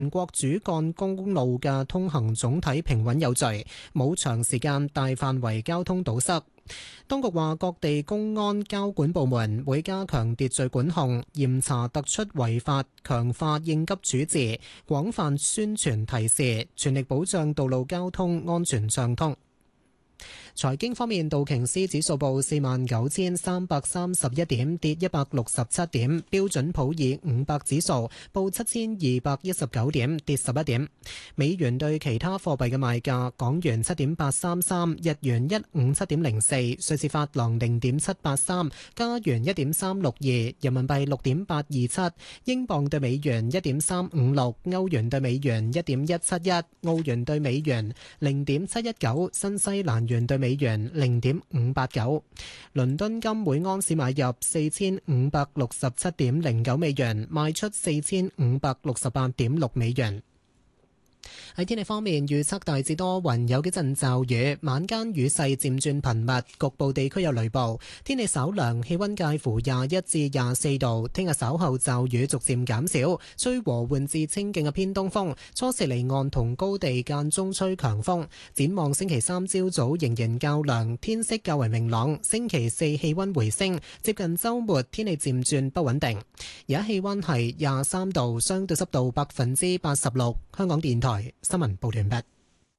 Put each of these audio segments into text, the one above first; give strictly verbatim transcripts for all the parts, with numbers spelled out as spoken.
國主幹公路嘅通行總體平穩有序，冇長時間大範圍交通堵塞。當局話，各地公安交管部門會加強秩序管控，嚴查突出違法，強化應急處置，廣泛宣傳提示，全力保障道路交通安全暢通。財經方面，道瓊斯指數報四萬九千三百三十一點，跌一百六十七點；標準普爾五百指數報七千二百一十九點，跌十一點。美元對其他貨幣嘅賣價：港元七點八三三，日元一五七點零四，瑞士法郎零點七八三，加元一點三六二，人民幣六點八二七，英鎊對美元一點三五六，歐元對美元一點一七一，澳元對美元零點七一九，新西蘭元對美元零點五八九。倫敦金每安士買入四千五百六十七點零九美元，賣出四千五百六十八點六美元。喺天氣方面，預測大致多雲，有幾陣驟雨，晚間雨勢漸轉頻密，局部地區有雷暴。天氣稍涼，氣溫介乎廿一至廿四度。聽日稍後驟雨逐漸減少，吹和緩至清勁嘅偏東風，初時離岸同高地間中吹強風。展望星期三朝早仍然較涼，天色較為明朗。星期四氣溫回升，接近週末天氣漸轉不穩定。而家氣溫係廿三度，相對濕度百分之八十六。香港電台新聞報完畢。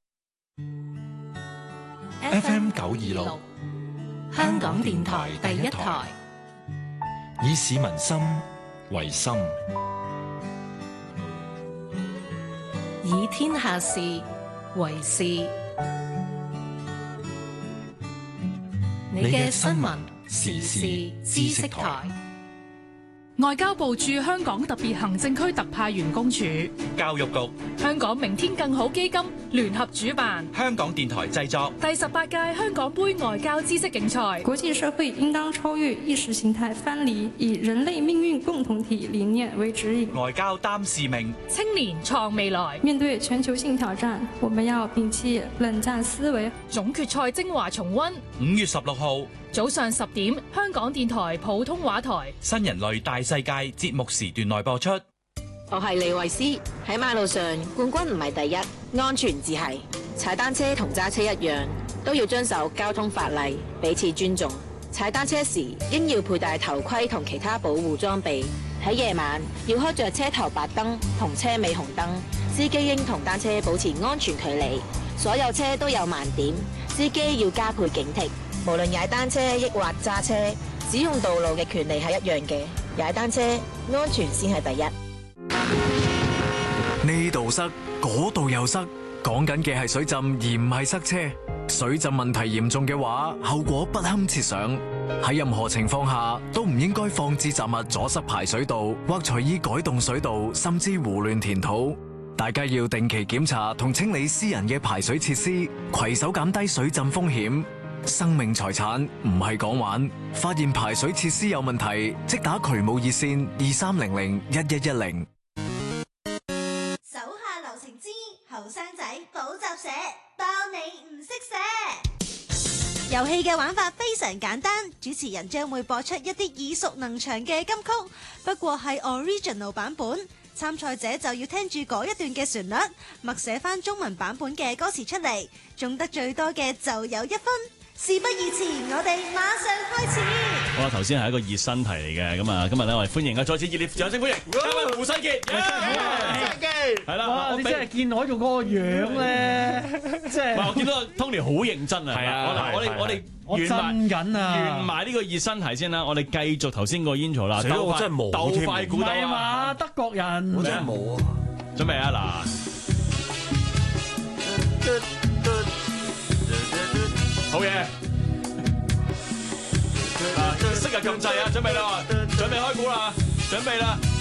F M 九二六，香港電台第一台，以市民心為心， 以天下事為事。你嘅新聞時事知識台。 外交部駐香港特別行政區特派員公署、 教育局、 香港明天更好基金聯合主辦， 香港電台製作第十八屆香港杯外交知識競賽。 國際社會應當超越意識形態藩籬，以人類命運共同體理念為指引。 外交擔使命， 青年創未來。 面對全球性挑戰，我們要摒棄冷戰思維。 總決賽精華重溫， 五月十六號早上十點，香港電台普通話台新人類大世界節目時段內播出。 我係李慧詩，喺馬路上冠軍唔係第一，安全至係。踩單車同揸車一樣，都要遵守交通法例，彼此尊重。踩單車時應要佩戴頭盔同其他保護裝備。喺夜晚要開着車頭白燈同車尾紅燈，司機應同單車保持安全距離。所有車都有盲點，司機要加倍警惕。無論踩單車抑或揸車，使用道路嘅權利係一樣嘅。踩單車安全先係第一。 呢度塞，嗰度又塞，講緊嘅係水浸而唔係塞車。水浸問題嚴重嘅話，後果不堪設想。喺任何情況下都唔應該放置雜物阻塞排水道，或隨意改動水道，甚至胡亂填土。大家要定期檢查同清理私人嘅排水設施，攜手減低水浸風險。生命財產唔係講玩，發現排水設施有問題，即打渠務熱線二三零零一一一零。 手下留情之後生仔補習社，當你唔識寫。遊戲嘅玩法非常簡單，主持人將會播出一啲耳熟能詳嘅金曲，不過係 original 版本。參賽者就要聽住嗰一段嘅旋律，默寫翻中文版本嘅歌詞出嚟，中得最多嘅就有一分。事不宜遲，我哋馬上開始。 好啦，頭先係一個熱身題嚟嘅，咁啊，今日咧我哋歡迎啊，再次熱烈掌聲歡迎嘉賓胡世傑。胡世傑係啦， 哇！你真係見我做嗰個樣咧，即係。唔係， 我見到 Tony 好認真啊。係啊，我哋我哋我哋完埋緊啊，完埋呢個熱身題先啦。我哋繼續頭先個 intro 啦。鬥快鬥快估鬥啊！德國人， 我真係冇啊。準備啊嗱。好嘢！啊，識日撳掣啊！準備啦，準備開估啦，準備啦！